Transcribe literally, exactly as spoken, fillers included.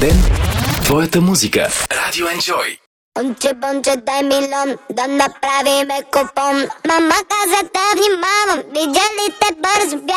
ден, твоята музика. Радио Enjoy. Бонче, бонче, дай милион, да направиме купон. Мама каза да внимавам, видя ли те бързо